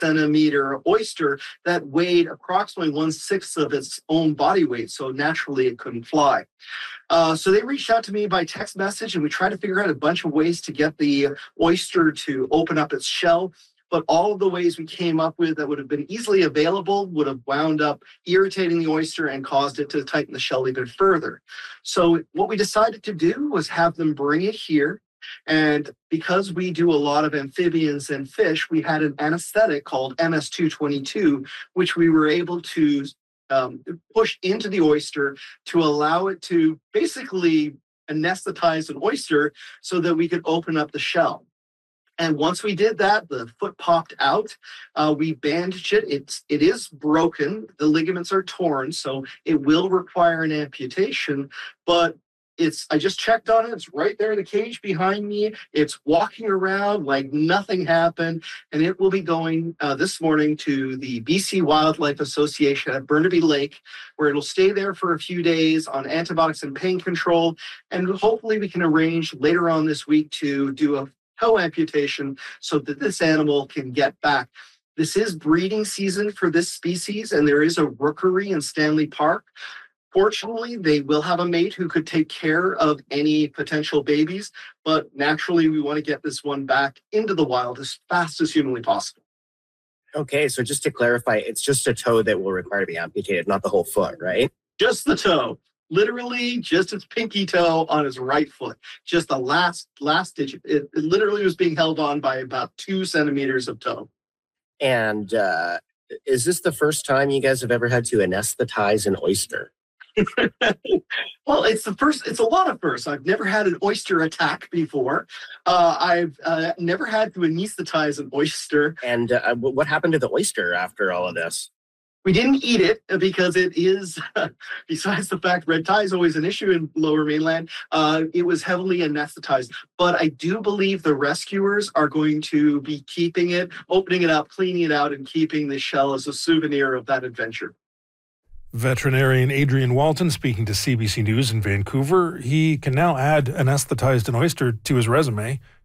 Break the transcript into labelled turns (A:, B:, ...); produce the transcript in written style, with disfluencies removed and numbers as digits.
A: centimeter oyster that weighed approximately 1/6 of its own body weight. So naturally, it couldn't fly. So they reached out to me by text message, and we tried to figure out a bunch of ways to get the oyster to open up its shell. But all of the ways we came up with that would have been easily available would have wound up irritating the oyster and caused it to tighten the shell even further. So what we decided to do was have them bring it here. And because we do a lot of amphibians and fish, we had an anesthetic called MS-222, which we were able to push into the oyster to allow it to basically anesthetize an oyster so that we could open up the shell. And once we did that, the foot popped out. We bandaged it. It is broken. The ligaments are torn, so it will require an amputation. But I just checked on it. It's right there in the cage behind me. It's walking around like nothing happened. And it will be going this morning to the BC Wildlife Association at Burnaby Lake, where it'll stay there for a few days on antibiotics and pain control. And hopefully we can arrange later on this week to do a toe amputation so that this animal can get back. This is breeding season for this species, and there is a rookery in Stanley Park. Fortunately, they will have a mate who could take care of any potential babies, but naturally, we want to get this one back into the wild as fast as humanly possible.
B: Okay, so just to clarify, it's just a toe that will require to be amputated, not the whole foot, right?
A: Just the toe. Literally just its pinky toe on his right foot. Just the last digit. It literally was being held on by about 2 centimeters of toe.
B: And is this the first time you guys have ever had to anesthetize an oyster?
A: Well, it's a lot of firsts. I've never had an oyster attack before. I've never had to anesthetize an oyster.
B: And what happened to the oyster after all of this?
A: We didn't eat it because it is, besides the fact red tide is always an issue in Lower Mainland, it was heavily anesthetized. But I do believe the rescuers are going to be keeping it, opening it up, cleaning it out, and keeping the shell as a souvenir of that adventure.
C: Veterinarian Adrian Walton speaking to CBC News in Vancouver. He can now add anesthetized an oyster to his resume.